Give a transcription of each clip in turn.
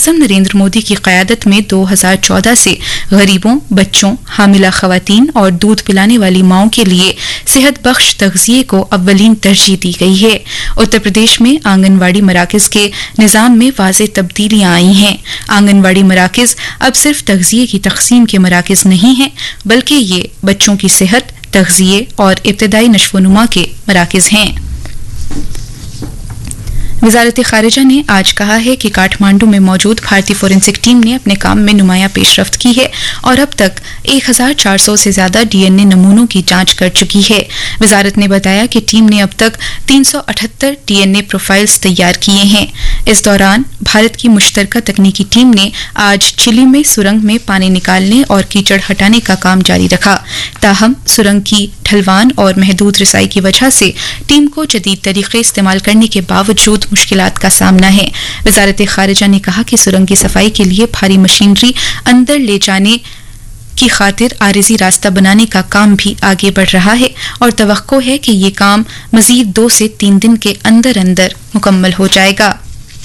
वज़ीर-ए-आज़म नरेंद्र मोदी की क़यादत में 2014 से गरीबों, बच्चों, हामिला ख़वातीन और दूध पिलाने वाली माओं के लिए सेहत बख्श तग़ज़िये को अव्वलीन तरजीह दी गई है। उत्तर प्रदेश में आंगनवाड़ी मराकज़ के निज़ाम में वाज़ेह तब्दीलियां आई हैं। आंगनवाड़ी मराकज़ अब सिर्फ तग़ज़िये की तक़सीम के मराकज़ नहीं हैं, बल्कि ये बच्चों की सेहत, तग़ज़िये और इब्तिदाई नश्व-ओ-नुमा के मराकज़ हैं। वज़ारत ख़ारिजा ने आज कहा है कि काठमांडू में मौजूद भारतीय फोरेंसिक टीम ने अपने काम में नुमायां पेशरफ्त की है और अब तक 1400 से ज्यादा डीएनए नमूनों की जांच कर चुकी है। वज़ारत ने बताया कि टीम ने अब तक 378 डीएनए प्रोफाइल्स तैयार किए हैं। इस दौरान भारत की मुश्तरका तकनीकी टीम ने आज चिली में सुरंग में पानी निकालने और कीचड़ हटाने का काम जारी रखा। ताहम सुरंग की ढलवान और महदूद रसाई की वजह से टीम को जदीद तरीके इस्तेमाल करने के बावजूद मुश्किलात का सामना है। वज़ारत ख़ारिजा ने कहा कि सुरंग की सफाई के लिए भारी मशीनरी अंदर ले जाने की खातिर आरिजी रास्ता बनाने का काम भी आगे बढ़ रहा है और तवक्को है कि ये काम मजीद 2 से 3 दिन के अंदर अंदर मुकम्मल हो जाएगा।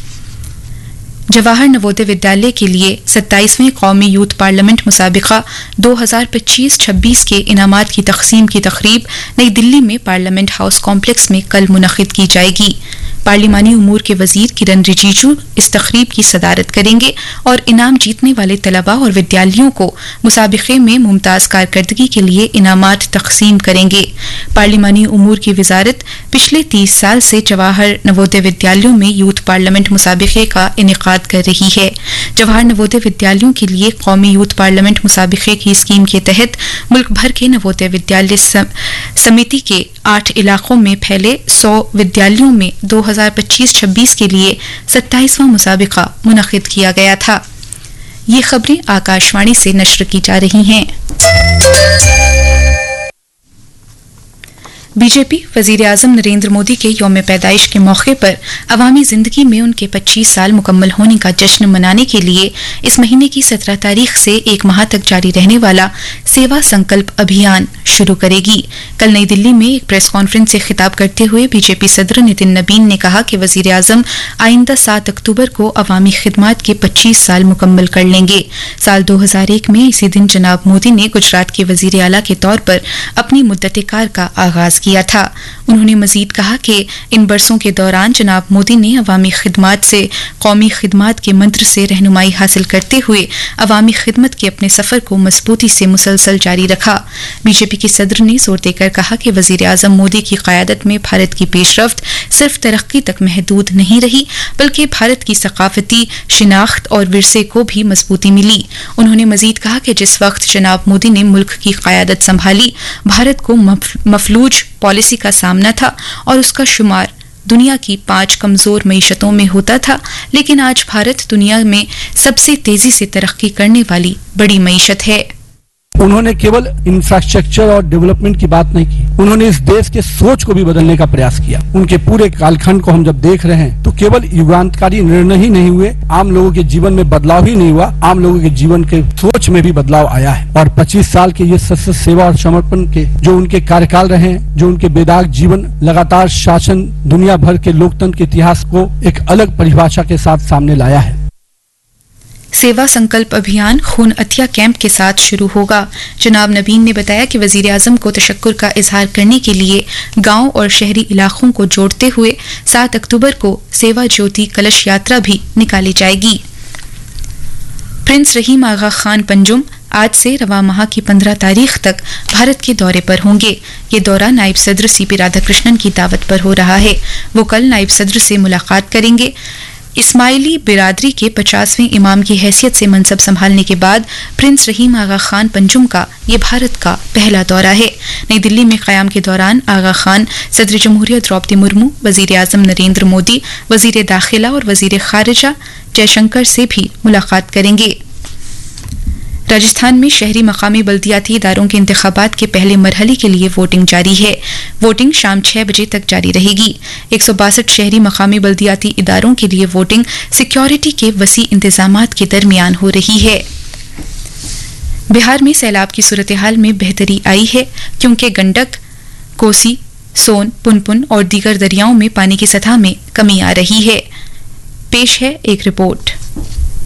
जवाहर नवोदय विद्यालय के लिए 27वें कौमी यूथ पार्लियामेंट मुसाबिका 2025-26 के इनामात की तकसीम की तकरीब नई दिल्ली में पार्लियामेंट हाउस कॉम्प्लेक्स में कल मुनक़िद की जाएगी। पार्लिमानी उमूर के वजीर किरण रिजिजू इस तकरीब की सदारत करेंगे और इनाम जीतने वाले तलबा और विद्यार्थियों को मुसाबिक़े में मुमताज़ कारकर्दगी के लिए इनामात तकसीम करेंगे। पार्लिमानी उमूर की वजारत पिछले 30 साल से जवाहर नवोदय विद्यालयों में यूथ पार्लियामेंट मुसाबिक़े का इनेकाद कर रही है। जवाहर नवोदय विद्यालयों के लिए कौमी यूथ पार्लियामेंट मुसाबिक़े की स्कीम के तहत मुल्क भर के नवोदय विद्यालय समिति के 8 इलाकों में फैले 100 विद्यालयों में 2025-26 के लिए 27वां मुसाबिका मुनक़िद किया गया था। ये खबरें आकाशवाणी से नश्र की जा रही हैं। बीजेपी वज़ीर-ए-आज़म नरेंद्र मोदी के यौम पैदाइश के मौके पर अवामी जिंदगी में उनके 25 साल मुकम्मल होने का जश्न मनाने के लिए इस महीने की 17 तारीख से 1 माह तक जारी रहने वाला सेवा संकल्प अभियान शुरू करेगी। कल नई दिल्ली में एक प्रेस कॉन्फ्रेंस से खिताब करते हुए बीजेपी सदर नितिन नबीन ने कहा कि वज़ीर-ए-आज़म आइंदा 7 अक्टूबर को अवामी खिदमत के 25 साल मुकम्मल कर लेंगे। साल 2001 में इसी दिन जनाब मोदी ने गुजरात के वज़ीर आला के तौर पर अपनी मुद्दत-ए-कार का आगाज किया था। उन्होंने मजीद कहा कि इन बरसों के दौरान जनाब मोदी ने अवामी खिदमत से कौमी खिदमत के मंत्र से रहनुमाई हासिल करते हुए अवामी खिदमत के अपने सफर को मजबूती से मुसलसल जारी रखा। बीजेपी के सदर ने जोर देकर कहा कि वज़ीर-ए-आज़म मोदी की क़यादत में भारत की पेशरफ्त सिर्फ तरक्की तक महदूद नहीं रही, बल्कि भारत की सकाफती शिनाख्त और विरसे को भी मजबूती मिली। उन्होंने मजीद कहा कि जिस वक्त जनाब मोदी ने मुल्क की क़यादत संभाली, भारत को मफलूज पॉलिसी का सामना था और उसका शुमार दुनिया की 5 कमजोर मईशतों में होता था, लेकिन आज भारत दुनिया में सबसे तेजी से तरक्की करने वाली बड़ी मईशत है। उन्होंने केवल इंफ्रास्ट्रक्चर और डेवलपमेंट की बात नहीं की, उन्होंने इस देश के सोच को भी बदलने का प्रयास किया। उनके पूरे कालखंड को हम जब देख रहे हैं तो केवल युगांतकारी निर्णय ही नहीं हुए, आम लोगों के जीवन में बदलाव ही नहीं हुआ, आम लोगों के जीवन के सोच में भी बदलाव आया है। और 25 साल के ये सशक्त सेवा और समर्पण के जो उनके कार्यकाल रहे, जो उनके बेदाग जीवन, लगातार शासन दुनिया भर के लोकतंत्र के इतिहास को एक अलग परिभाषा के साथ सामने लाया है। सेवा संकल्प अभियान खून अतिया कैंप के साथ शुरू होगा। जनाब नबीन ने बताया कि वज़ीर-ए-आज़म को तशक्कुर का इजहार करने के लिए गांव और शहरी इलाकों को जोड़ते हुए 7 अक्टूबर को सेवा ज्योति कलश यात्रा भी निकाली जाएगी। प्रिंस रहीम आगा खान पंजुम आज से रवा माह की 15 तारीख तक भारत के दौरे पर होंगे। ये दौरा नायब सदर सीपी राधाकृष्णन की दावत पर हो रहा है। वो कल नायब सदर से मुलाकात करेंगे। इस्माइली बिरादरी के 50वें इमाम की हैसियत से मनसब संभालने के बाद प्रिंस रहीम आगा खान पंजुम का ये भारत का पहला दौरा है। नई दिल्ली में क़याम के दौरान आगा खान सदर जमहूरियत द्रौपदी मुर्मू, वज़ीर-ए-आज़म नरेंद्र मोदी, वज़ीर दाखिला और वज़ीर ख़ारिजा जयशंकर से भी मुलाकात करेंगे। राजस्थान में शहरी मकामी बल्दियाती इदारों के इंतखाबात के पहले मरहले के लिए वोटिंग जारी है। वोटिंग शाम 6 बजे तक जारी रहेगी। 162 शहरी मकामी बल्दियाती इदारों के लिए वोटिंग सिक्योरिटी के वसी इंतजामात के दरमियान हो रही है। बिहार में सैलाब की सूरत हाल में बेहतरी आई है, क्योंकि गंडक, कोसी, सोन, पुनपुन और दीगर दरियाओं में पानी की सतह में कमी आ रही है। पेश है एक रिपोर्ट।